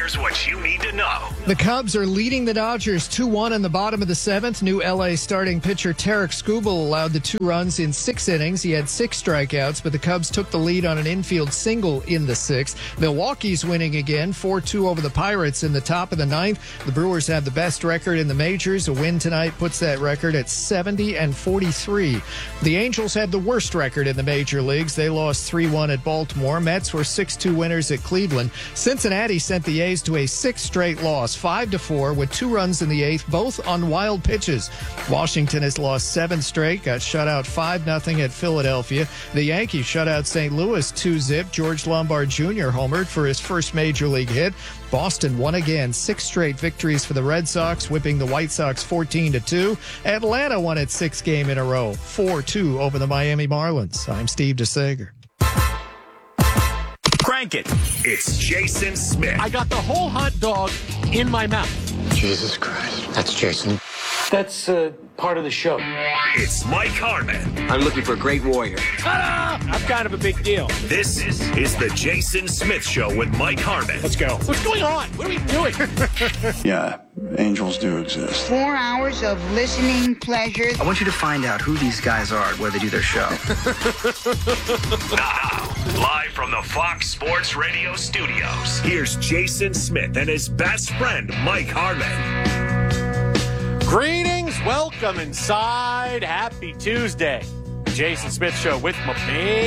Here's what you need to know. The Cubs are leading the Dodgers 2-1 in the bottom of the seventh. New L.A. starting pitcher Tarik Skubal allowed the 2 runs in 6 innings. He had 6 strikeouts, but the Cubs took the lead on an infield single in the 6th. Milwaukee's winning again, 4-2 over the Pirates in the top of the 9th. The Brewers have the best record in the majors. A win tonight puts that record at 70-43. The Angels had the worst record in the major leagues. They lost 3-1 at Baltimore. Mets were 6-2 winners at Cleveland. Cincinnati sent the A's to a 6th straight loss, 5-4, with 2 runs in the 8th, both on wild pitches. Washington has lost 7 straight, got shut out 5-0 at Philadelphia. The Yankees shut out St. Louis 2-0. George Lombard Jr. homered for his first major league hit. Boston won again, 6 straight victories for the Red Sox, whipping the White Sox 14-2. Atlanta won its 6th game in a row, 4-2 over the Miami Marlins. I'm Steve DeSager. Crank it. It's Jason Smith. I got the whole hot dog in my mouth. Jesus Christ. That's Jason. That's part of the show. It's Mike Harmon. I'm looking for a great warrior. Ta-da! I'm kind of a big deal. This is the Jason Smith Show with Mike Harmon. Let's go. What's going on? What are we doing? Yeah, angels do exist. 4 hours of listening pleasure. I want you to find out who these guys are where they do their show. Now, live from the Fox Sports Radio studios, here's Jason Smith and his best friend, Mike Harmon. Greetings. Welcome inside. Happy Tuesday. Jason Smith Show with my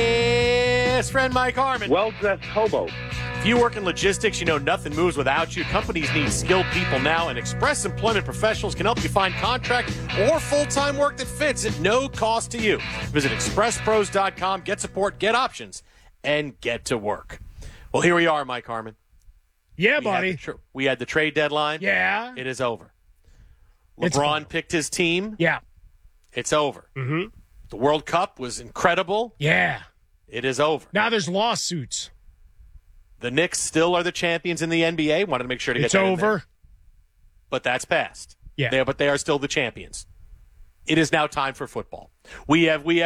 best friend, Mike Harmon. Well-dressed hobo. If you work in logistics, you know nothing moves without you. Companies need skilled people now, and Express Employment Professionals can help you find contract or full-time work that fits at no cost to you. Visit expresspros.com, get support, get options, and get to work. Well, here we are, Mike Harmon. Yeah, buddy. We had the trade deadline. Yeah. It is over. LeBron picked his team. Yeah. It's over. Mm-hmm. The World Cup was incredible. Yeah. It is over. Now there's lawsuits. The Knicks still are the champions in the NBA. Wanted to make sure to get that in there. It's over. But that's passed. Yeah. But they are still the champions. It is now time for football. We've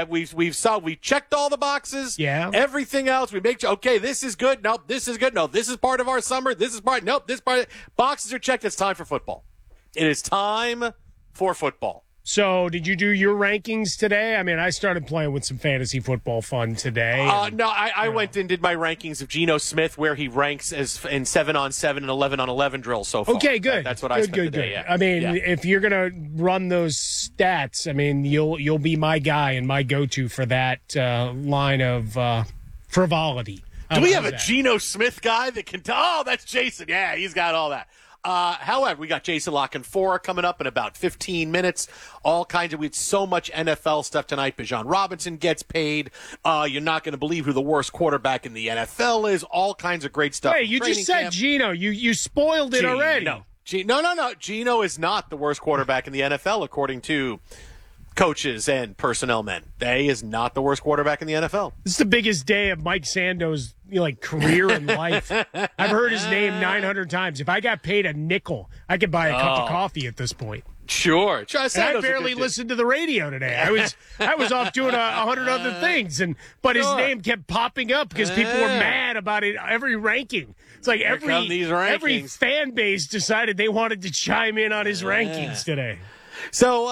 checked all the boxes. Yeah. Everything else. We make sure, okay, this is good. Nope, this is good. No, this is part of our summer. This is part. Nope, this part. Boxes are checked. It's time for football. It is time for football. So, did you do your rankings today? I mean, I started playing with some fantasy football fun today. No, I went and did my rankings of Geno Smith, where he ranks as in 7-on-7 and 11-on-11 drills so far. Okay, good. That's what I spent today. Yeah. I mean, if you're gonna run those stats, I mean, you'll be my guy and my go-to for that line of frivolity. Do we have a Geno Smith guy that can? Oh, that's Jason. Yeah, he's got all that. However, we got Jason La Canfora coming up in about 15 minutes. All kinds of, we had so much NFL stuff tonight. Bijan Robinson gets paid. You're not going to believe who the worst quarterback in the NFL is. All kinds of great stuff. Wait, you just said Geno. You spoiled it already. No. Geno is not the worst quarterback in the NFL, according to coaches and personnel men. He is not the worst quarterback in the NFL. This is the biggest day of Mike Sando's career in life. I've heard his name 900 times. If I got paid a nickel, I could buy a cup of coffee at this point. Sure. And I barely listened to the radio today. I was off doing 100 other things, but his name kept popping up because people were mad about it. Every ranking, it's like every fan base decided they wanted to chime in on his rankings today. So,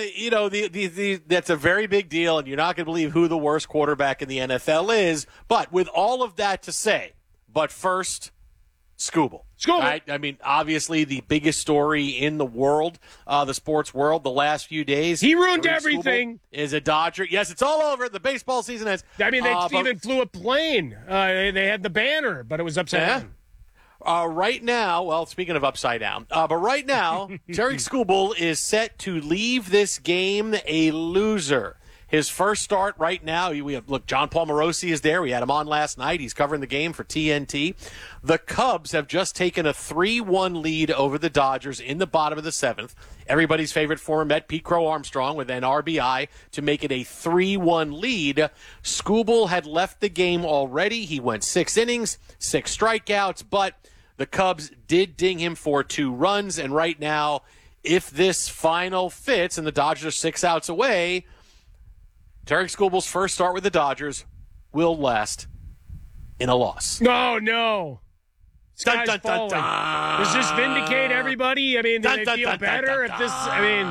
that's a very big deal, and you're not going to believe who the worst quarterback in the NFL is. But with all of that to say, but first, Skubal. Right? I mean, obviously the biggest story in the world, the sports world, the last few days. He ruined everything. Is a Dodger. Yes, it's all over. The baseball season ends. I mean, they even flew a plane. They had the banner, but it was upside down. Right now, well, speaking of upside down, but right now, Tarik Skubal is set to leave this game a loser. His first start right now, John Paul Morosi is there. We had him on last night. He's covering the game for TNT. The Cubs have just taken a 3-1 lead over the Dodgers in the bottom of the 7th. Everybody's favorite former Met, Pete Crow Armstrong, with an RBI to make it a 3-1 lead. Skubal had left the game already. He went 6 innings, 6 strikeouts, but the Cubs did ding him for 2 runs. And right now, if this final fits and the Dodgers are 6 outs away, Tarik Skubal's first start with the Dodgers will last in a loss. No. Sky's dun, dun, falling. dun. Does this vindicate everybody? I mean, do they feel better if this? I mean,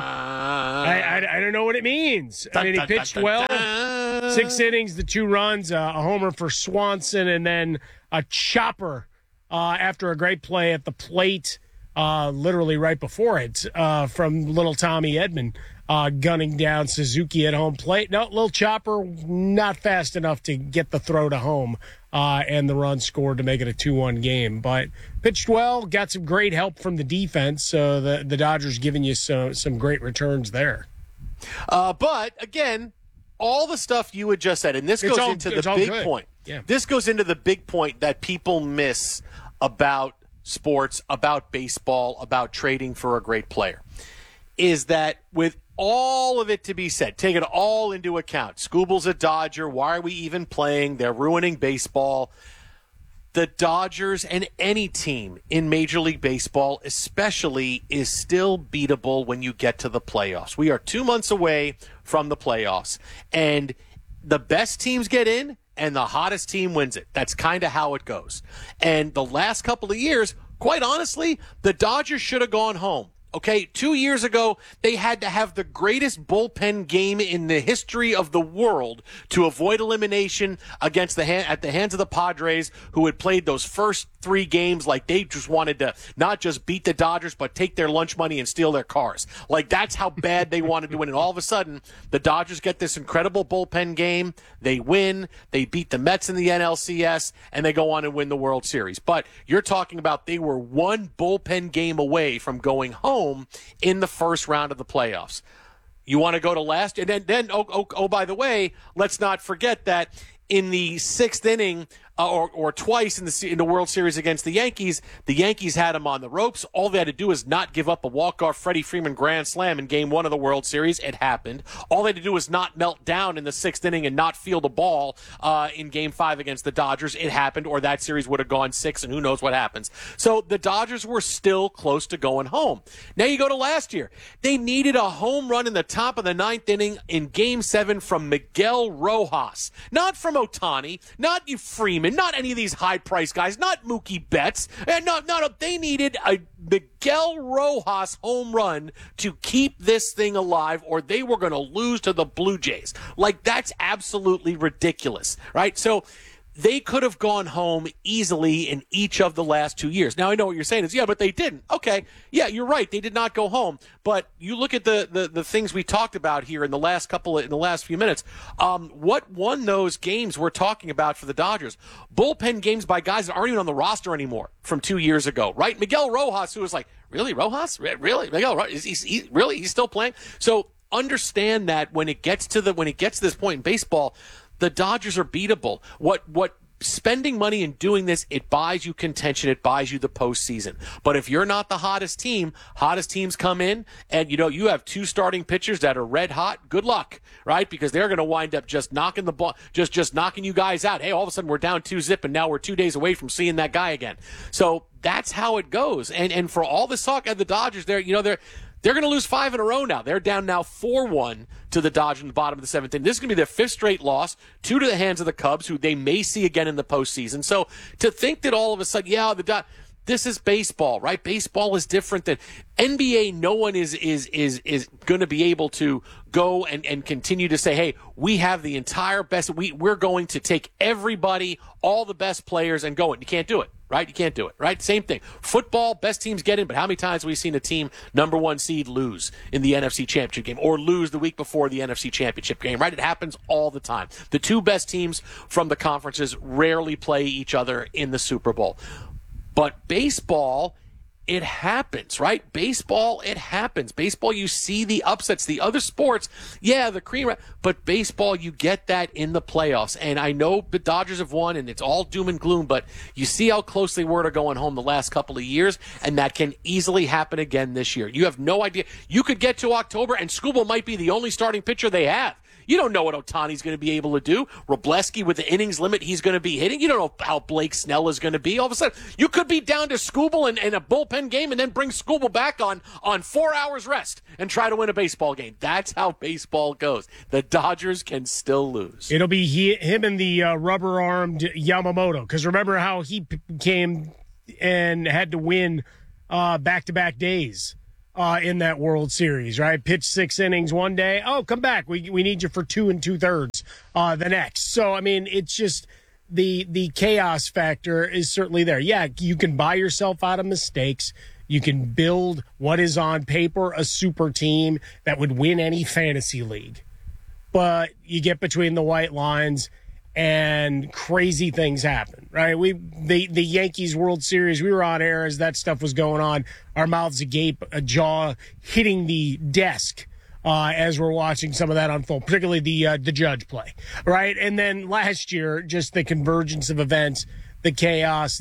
I don't know what it means. I mean, he pitched well. 6 innings, the 2 runs, a homer for Swanson, and then a chopper after a great play at the plate, literally right before it, from little Tommy Edman. Gunning down Suzuki at home plate. No, little chopper, not fast enough to get the throw to home, and the run scored to make it a 2-1 game. But pitched well, got some great help from the defense, so the Dodgers giving you some great returns there. But, again, all the stuff you had just said, and this goes into the big point. Yeah. This goes into the big point that people miss about sports, about baseball, about trading for a great player, is that with all of it to be said, take it all into account. Scooble's a Dodger. Why are we even playing? They're ruining baseball. The Dodgers and any team in Major League Baseball especially is still beatable when you get to the playoffs. We are 2 months away from the playoffs, and the best teams get in and the hottest team wins it. That's kind of how it goes. And the last couple of years, quite honestly, the Dodgers should have gone home. Okay, 2 years ago, they had to have the greatest bullpen game in the history of the world to avoid elimination against at the hands of the Padres, who had played those first 3 games like they just wanted to not just beat the Dodgers, but take their lunch money and steal their cars. Like, that's how bad they wanted to win. And all of a sudden, the Dodgers get this incredible bullpen game. They win. They beat the Mets in the NLCS, and they go on and win the World Series. But you're talking about they were 1 bullpen game away from going home in the first round of the playoffs. You want to go to last? And then by the way, let's not forget that in the 6th inning, or twice in the World Series against the Yankees had them on the ropes. All they had to do is not give up a walk-off Freddie Freeman grand slam in Game 1 of the World Series. It happened. All they had to do was not melt down in the 6th inning and not field a ball in Game 5 against the Dodgers. It happened, or that series would have gone 6, and who knows what happens. So the Dodgers were still close to going home. Now you go to last year. They needed a home run in the top of the 9th inning in Game 7 from Miguel Rojas. Not from Ohtani, not Freeman, not any of these high-priced guys, not Mookie Betts. They needed a Miguel Rojas home run to keep this thing alive, or they were going to lose to the Blue Jays. Like, that's absolutely ridiculous, right? So they could have gone home easily in each of the last 2 years. Now, I know what you're saying is, yeah, but they didn't. Okay, yeah, you're right. They did not go home. But you look at the things we talked about here in the last few minutes. What won those games we're talking about for the Dodgers? Bullpen games by guys that aren't even on the roster anymore from 2 years ago, right? Miguel Rojas, who was like, really, Rojas? Really? Miguel Rojas? He's still playing? So understand that when it gets to this point in baseball, the Dodgers are beatable. What spending money and doing this, it buys you contention, it buys you the postseason. But if you're not the hottest teams come in, and you have 2 starting pitchers that are red hot, good luck, right? Because they're going to wind up just knocking the ball, just knocking you guys out. Hey, all of a sudden we're down 2-0, and now we're 2 days away from seeing that guy again. So that's how it goes. And for all the talk at the Dodgers, they're going to lose 5 in a row now. They're down now 4-1 to the Dodgers in the bottom of the 7th inning. This is going to be their 5th straight loss, 2 to the hands of the Cubs, who they may see again in the postseason. So to think that all of a sudden, this is baseball, right? Baseball is different than NBA. No one is going to be able to go and continue to say, hey, we have the entire best. We're going to take everybody, all the best players, and go. And you can't do it. Right? You can't do it, right? Same thing. Football, best teams get in, but how many times have we seen a team, number 1 seed, lose in the NFC Championship game or lose the week before the NFC Championship game, right? It happens all the time. The 2 best teams from the conferences rarely play each other in the Super Bowl. But baseball, it happens, right? Baseball, it happens. Baseball, you see the upsets. The other sports, yeah, the cream, but baseball, you get that in the playoffs. And I know the Dodgers have won, and it's all doom and gloom, but you see how close they were to going home the last couple of years, and that can easily happen again this year. You have no idea. You could get to October, and Skubal might be the only starting pitcher they have. You don't know what Ohtani's going to be able to do. Wroblewski, with the innings limit he's going to be hitting. You don't know how Blake Snell is going to be. All of a sudden, you could be down to Skubal and a bullpen game and then bring Skubal back on 4 hours rest and try to win a baseball game. That's how baseball goes. The Dodgers can still lose. It'll be him and the rubber-armed Yamamoto, because remember how he became and had to win back-to-back days in that World Series, right? Pitch 6 innings one day. Oh, come back. We need you for 2 2/3 the next. So, I mean, it's just the chaos factor is certainly there. Yeah, you can buy yourself out of mistakes. You can build what is on paper a super team that would win any fantasy league. But you get between the white lines and crazy things happen, right? The Yankees World Series, we were on air as that stuff was going on. Our mouths agape, a jaw hitting the desk as we're watching some of that unfold, particularly the Judge play, right? And then last year, just the convergence of events, the chaos,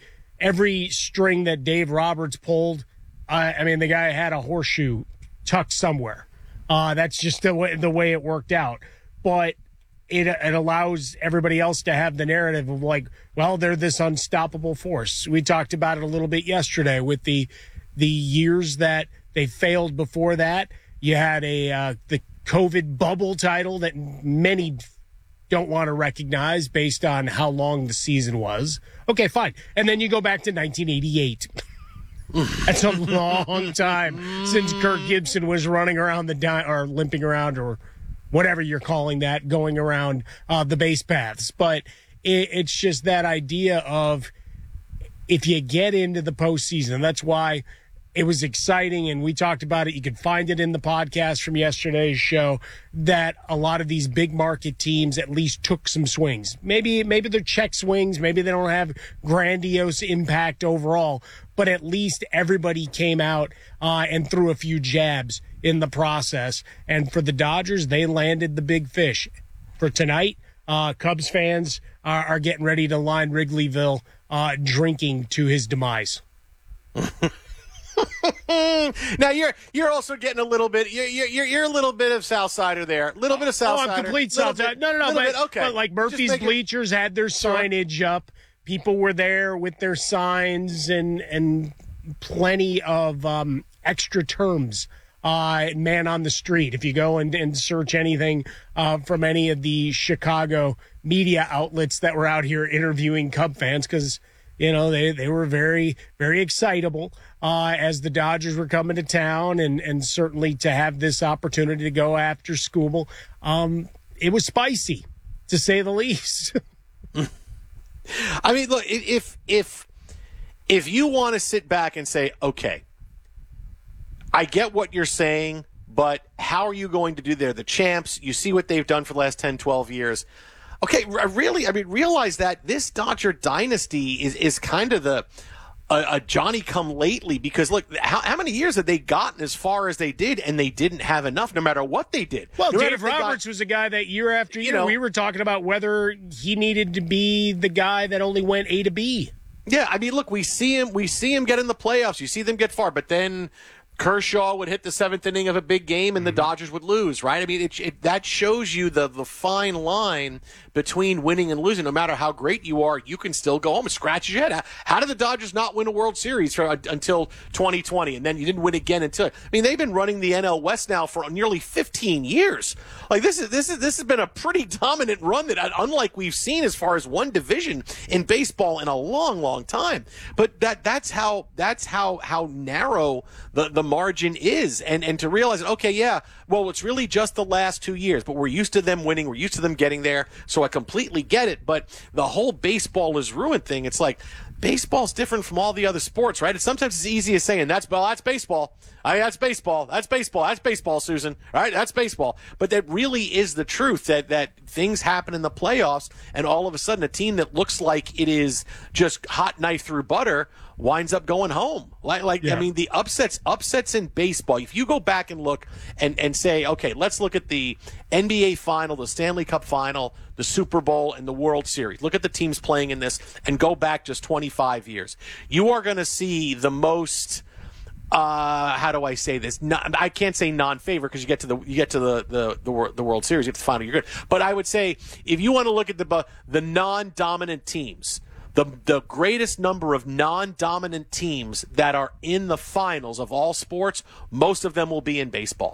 every string that Dave Roberts pulled. I mean, the guy had a horseshoe tucked somewhere. That's just the way it worked out. But it allows everybody else to have the narrative of like, well, they're this unstoppable force. We talked about it a little bit yesterday with the years that they failed before that. You had the COVID bubble title that many don't want to recognize based on how long the season was. Okay, fine. And then you go back to 1988. That's a long time since Kirk Gibson was running around or limping around or whatever you're calling that, going around the base paths. But it's just that idea of if you get into the postseason, and that's why it was exciting, and we talked about it. You can find it in the podcast from yesterday's show that a lot of these big market teams at least took some swings. Maybe they're check swings. Maybe they don't have grandiose impact overall, but at least everybody came out and threw a few jabs in the process. And for the Dodgers, they landed the big fish. For tonight, Cubs fans are getting ready to line Wrigleyville drinking to his demise. Now you're also getting a little bit. You're a little bit of Southsider there. A little bit of Southsider. Oh, I'm complete Southsider. No. But like Murphy's Bleachers had their signage up. People were there with their signs and plenty of extra terms. Man on the street. If you go and search anything from any of the Chicago media outlets that were out here interviewing Cub fans, because they were very, very excitable as the Dodgers were coming to town, and certainly to have this opportunity to go after Skubal. It was spicy, to say the least. I mean, look, if you want to sit back and say, okay, I get what you're saying, but how are you going to do there? The champs, you see what they've done for the last 10, 12 years. Okay, really, I mean, realize that this Dodger dynasty is kind of a Johnny-come-lately, because, look, how many years have they gotten as far as they did, and they didn't have enough no matter what they did? Well, Dave Roberts was a guy that year after year, we were talking about whether he needed to be the guy that only went A to B. Yeah, I mean, look, we see him get in the playoffs. You see them get far, but then Kershaw would hit the 7th inning of a big game and the Dodgers would lose, right? I mean, that shows you the fine line between winning and losing. No matter how great you are, you can still go home and scratch your head. How did the Dodgers not win a World Series until 2020? And then you didn't win again they've been running the NL West now for nearly 15 years. Like this has been a pretty dominant run that unlike we've seen as far as one division in baseball in a long, long time. But that's how narrow the margin is, and to realize that, okay, yeah, well, it's really just the last 2 years, but we're used to them winning, we're used to them getting there, so I completely get it. But the whole baseball is ruined thing, it's like baseball's different from all the other sports, right? Sometimes it's easy as saying that's baseball. That's baseball, Susan. All right, that's baseball. But that really is the truth, that things happen in the playoffs, and all of a sudden a team that looks like it is just hot knife through butter winds up going home. Yeah. I mean, the upsets in baseball, if you go back and look and say, okay, let's look at the NBA final, the Stanley Cup final, the Super Bowl, and the World Series. Look at the teams playing in this and go back just 25 years. You are going to see the most how do I say this? I can't say non-favorite because you get to the World Series, you get to the final, you're good. But I would say if you want to look at the non-dominant teams, the greatest number of non-dominant teams that are in the finals of all sports, most of them will be in baseball.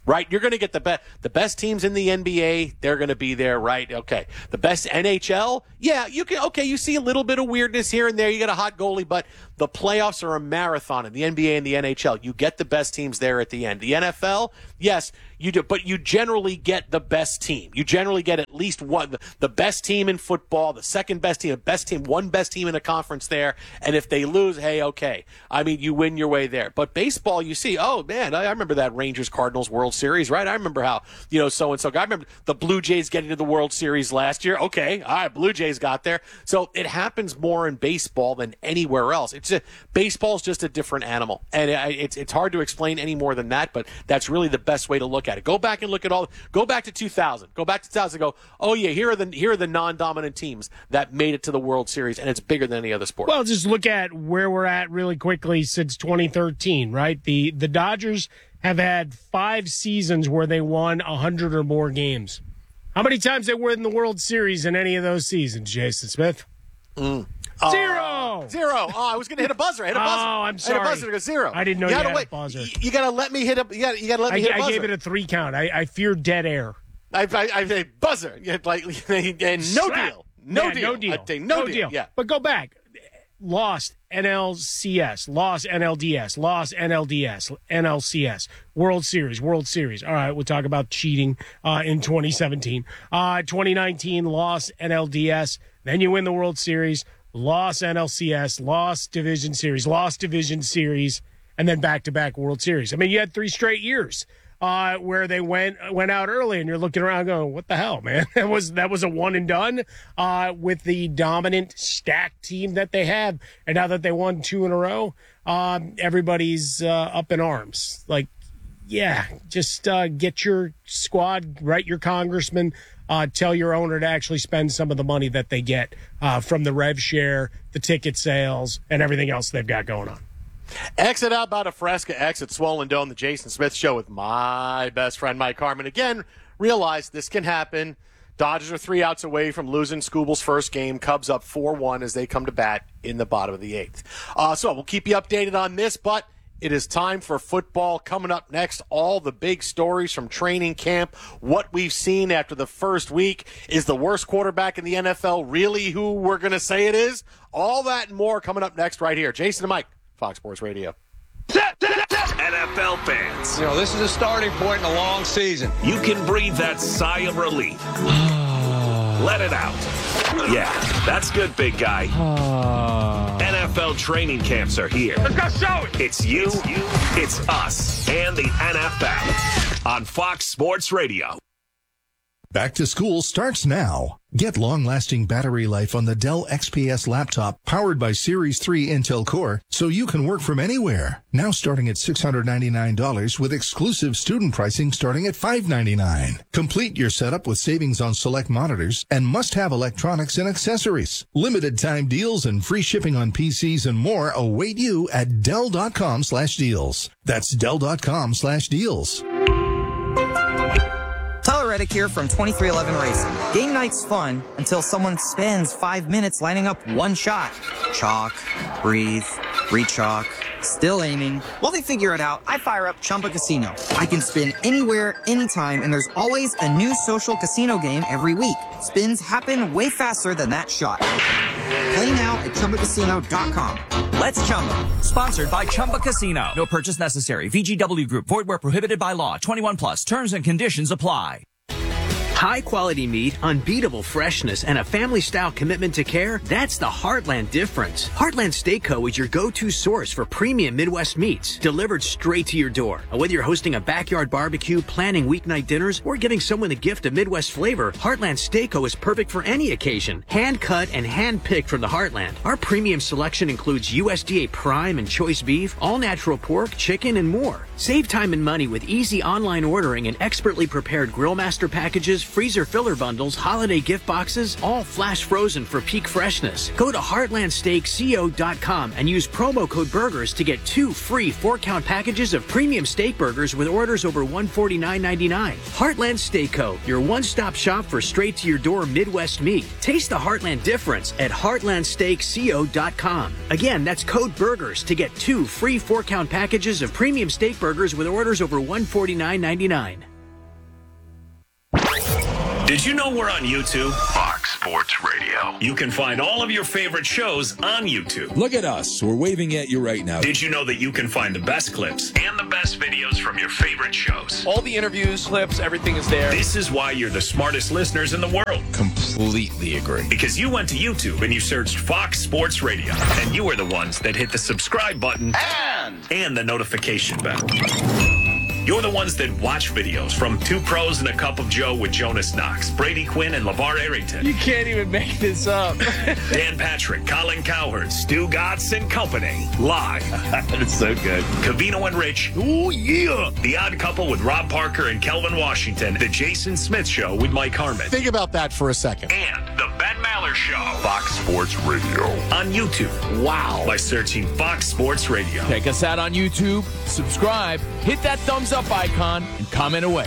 right? You're going to get the best teams in the NBA. They're going to be there, right? Okay. The best NHL. Yeah, you see a little bit of weirdness here and there. You get a hot goalie, but the playoffs are a marathon in the NBA and the NHL. You get the best teams there at the end. The NFL, yes, you do, but you generally get the best team. You generally get at least one, the best team in football, the second best team, one best team in a conference there. And if they lose, hey, okay. I mean, you win your way there. But baseball, you see, oh man, I remember that Rangers-Cardinals World Series, right? I remember how, so-and-so. I remember the Blue Jays getting to the World Series last year. Okay, all right, Blue Jays got there. So it happens more in baseball than anywhere else. Baseball's just a different animal. And it's hard to explain any more than that, but that's really the best way to look at it. Go back and look at go back to 2000. Go back to 2000 and go, oh yeah, here are the non-dominant teams that made it to the World Series, and it's bigger than any other sport. Well, just look at where we're at really quickly since 2013, right? The Dodgers have had 5 seasons where they won 100 or more games. How many times they were in the World Series in any of those seasons, Jason Smith? Zero. Oh, I was going to hit a buzzer. Oh, I'm sorry. I hit a buzzer to go 0. I didn't know you had a buzzer. You got to let me hit a. You got to let me hit a buzzer. I gave it a 3 count. I fear dead air. I buzzer. And no deal. Yeah. But go back. Lost NLCS, lost NLDS, lost NLDS, NLCS, World Series. All right, we'll talk about cheating in 2017. 2019, lost NLDS. Then you win the World Series, lost NLCS, lost Division Series, and then back-to-back World Series. I mean, you had 3 straight years where they went out early, and you're looking around going, what the hell, man? That was a one and done with the dominant stacked team that they have. And now that they won 2 in a row, everybody's up in arms. Like, yeah, just get your squad, write your congressman, tell your owner to actually spend some of the money that they get from the rev share, the ticket sales, and everything else they've got going on. Exit out by the Fresca, exit Swollen Dome, the Jason Smith Show with my best friend Mike Harmon. Again, realize this can happen. Dodgers are 3 outs away from losing Scooble's first game. Cubs up 4-1 as they come to bat in the bottom of the 8th. So we'll keep you updated on this, but it is time for football. Coming up next, all the big stories from training camp, what we've seen after the first week. Is the worst quarterback in the NFL really who we're going to say it is? All that and more coming up next right here. Jason and Mike, Fox Sports Radio. NFL fans. This is a starting point in a long season. You can breathe that sigh of relief. Let it out. Yeah, that's good, big guy. NFL training camps are here. Let's go show it. It's you, it's us, and the NFL on Fox Sports Radio. Back to school starts now. Get long-lasting battery life on the Dell XPS laptop powered by Series 3 Intel Core so you can work from anywhere. Now starting at $699 with exclusive student pricing starting at $599. Complete your setup with savings on select monitors and must-have electronics and accessories. Limited time deals and free shipping on PCs and more await you at Dell.com/deals. That's Dell.com/deals. Tyler Reddick here from 2311 Racing. Game night's fun until someone spends 5 minutes lining up one shot. Chalk, breathe, re-chalk, still aiming. While they figure it out, I fire up Chumba Casino. I can spin anywhere, anytime, and there's always a new social casino game every week. Spins happen way faster than that shot. Play now at ChumbaCasino.com. Let's Chumba. Sponsored by Chumba Casino. No purchase necessary. VGW Group. Void where prohibited by law. 21 plus. Terms and conditions apply. High-quality meat, unbeatable freshness, and a family-style commitment to care, that's the Heartland difference. Heartland Steak Co. is your go-to source for premium Midwest meats, delivered straight to your door. And whether you're hosting a backyard barbecue, planning weeknight dinners, or giving someone a gift of Midwest flavor, Heartland Steak Co. is perfect for any occasion. Hand-cut and hand-picked from the Heartland. Our premium selection includes USDA prime and choice beef, all-natural pork, chicken, and more. Save time and money with easy online ordering and expertly prepared Grill Master packages freezer filler bundles, holiday gift boxes, all flash frozen for peak freshness. Go to heartlandsteakco.com and use promo code BURGERS to get 2 free 4-count packages of premium steak burgers with orders over $149.99. Heartland Steak Co., your one-stop shop for straight-to-your-door Midwest meat. Taste the Heartland difference at heartlandsteakco.com. Again, that's code BURGERS to get 2 free 4-count packages of premium steak burgers with orders over $149.99. Did you know we're on YouTube? Fox Sports Radio. You can find all of your favorite shows on YouTube. Look at us. We're waving at you right now. Did you know that you can find the best clips and the best videos from your favorite shows? All the interviews, clips, everything is there. This is why you're the smartest listeners in the world. Completely agree. Because you went to YouTube and you searched Fox Sports Radio. And you are the ones that hit the subscribe button and the notification bell. You're the ones that watch videos from Two Pros and a Cup of Joe with Jonas Knox, Brady Quinn, and LeVar Arrington. You can't even make this up. Dan Patrick, Colin Cowherd, Stu Gotts and Company. Live. That's so good. Covino and Rich. Oh, yeah. The Odd Couple with Rob Parker and Kelvin Washington. The Jason Smith Show with Mike Harmon. Think about that for a second. And the Ben Maller Show. Fox Sports Radio. On YouTube. Wow. By searching Fox Sports Radio. Check us out on YouTube. Subscribe. Hit that thumbs up icon and comment away.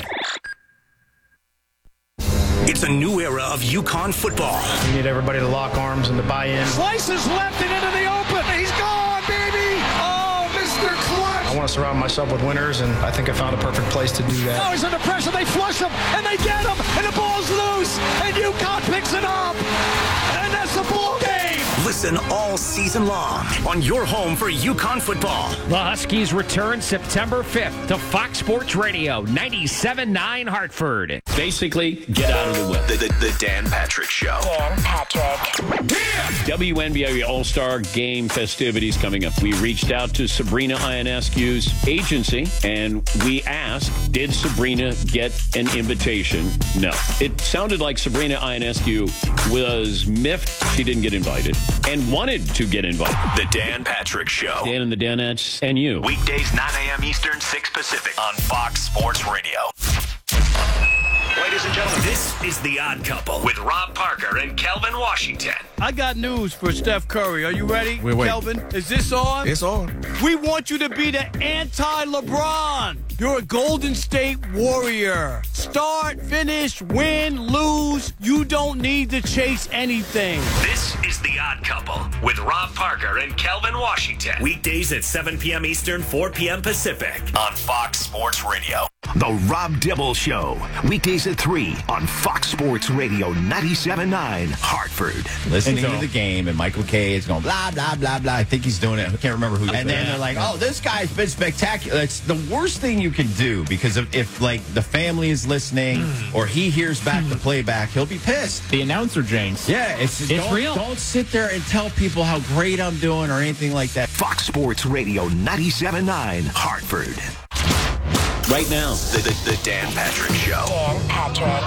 It's a new era of UConn football. We need everybody to lock arms and to buy in. Slices left and into the open. He's gone, baby. Oh, Mr. Clutch. I want to surround myself with winners, and I think I found a perfect place to do that. Oh, he's under pressure. They flush him, and they get him, and the ball's loose, and UConn picks it up, and that's the ball game. Listen all season long on your home for UConn football. The Huskies return September 5th to Fox Sports Radio, 97.9 Hartford. Basically, get out of the way. The Dan Patrick Show. Dan Patrick. WNBA All-Star Game festivities coming up. We reached out to Sabrina Ionescu's agency, and we asked, did Sabrina get an invitation? No. It sounded like Sabrina Ionescu was miffed she didn't get invited and wanted to get invited. The Dan Patrick Show. Dan and the Danettes and you. Weekdays, 9 a.m. Eastern, 6 Pacific on Fox Sports Radio. Ladies and gentlemen, this is The Odd Couple with Rob Parker and Kelvin Washington. I got news for Steph Curry. Are you ready, wait. Kelvin? Is this on? It's on. We want you to be the anti-LeBron. You're a Golden State Warrior. Start, finish, win, lose. You don't need to chase anything. This is The Odd Couple with Rob Parker and Kelvin Washington. Weekdays at 7 p.m. Eastern, 4 p.m. Pacific on Fox Sports Radio. The Rob Dibble Show. Weekdays at 3 on Fox Sports Radio 97.9 Hartford. Listening to the game, and Michael Kay is going blah, blah, blah, blah. I think he's doing it. I can't remember who. And then they're like, oh, this guy's been spectacular. It's the worst thing you can do, because if like, the family is listening or he hears back the playback, he'll be pissed. The announcer jinx. Yeah, it's real. Don't sit there and tell people how great I'm doing or anything like that. Fox Sports Radio 97.9 Hartford. Right now, the Dan Patrick Show. Dan Patrick.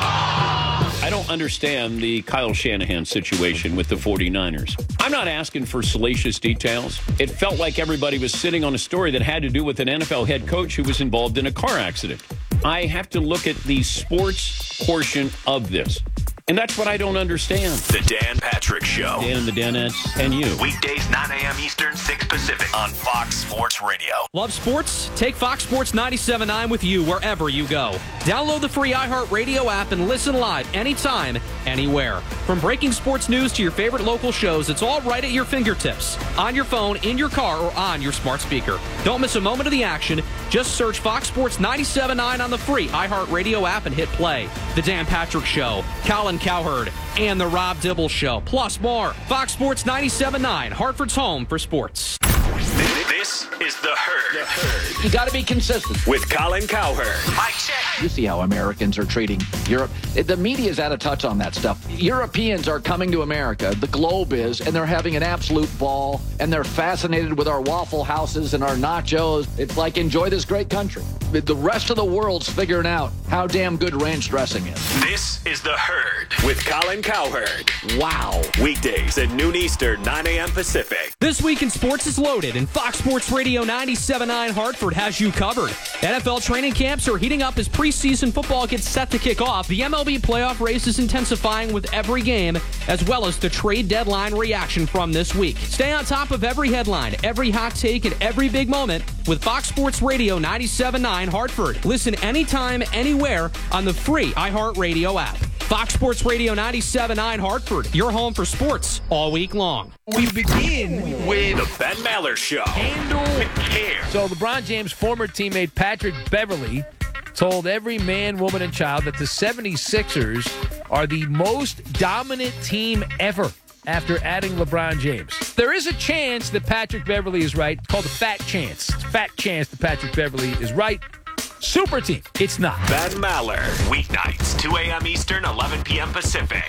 I don't understand the Kyle Shanahan situation with the 49ers. I'm not asking for salacious details. It felt like everybody was sitting on a story that had to do with an NFL head coach who was involved in a car accident. I have to look at the sports portion of this. And that's what I don't understand. The Dan Patrick Show. Dan and the Danettes and you. Weekdays, 9 a.m. Eastern, 6 Pacific on Fox Sports Radio. Love sports? Take Fox Sports 97.9 with you wherever you go. Download the free iHeartRadio app and listen live anytime, anywhere. From breaking sports news to your favorite local shows, it's all right at your fingertips. On your phone, in your car, or on your smart speaker. Don't miss a moment of the action. Just search Fox Sports 97.9 on the free iHeartRadio app and hit play. The Dan Patrick Show, Colin Cowherd, and the Rob Dibble Show, plus more. Fox Sports 97.9, Hartford's home for sports. This is The Herd. You got to be consistent. With Colin Cowherd. Mike check. You see how Americans are treating Europe. The media's out of touch on that stuff. Europeans are coming to America. The globe is, and they're having an absolute ball, and they're fascinated with our Waffle Houses and our nachos. It's like, enjoy this great country. The rest of the world's figuring out how damn good ranch dressing is. This is The Herd with Colin Cowherd. Wow. Weekdays at noon Eastern, 9 a.m. Pacific. This week in sports is loaded, and Fox Sports Sports Radio 97.9 Hartford has you covered. NFL training camps are heating up as preseason football gets set to kick off. The MLB playoff race is intensifying with every game, as well as the trade deadline reaction from this week. Stay on top of every headline, every hot take, and every big moment with Fox Sports Radio 97.9 Hartford. Listen anytime, anywhere on the free iHeartRadio app. Fox Sports Radio 97.9 Hartford, your home for sports all week long. We begin with The Ben Maller Show. Handle with care. So LeBron James' former teammate Patrick Beverley told every man, woman, and child that the 76ers are the most dominant team ever after adding LeBron James. There is a chance that Patrick Beverley is right. It's called a fat chance. It's a fat chance that Patrick Beverley is right. Super team. It's not. Ben Maller. Weeknights, 2 a.m. Eastern, 11 p.m. Pacific.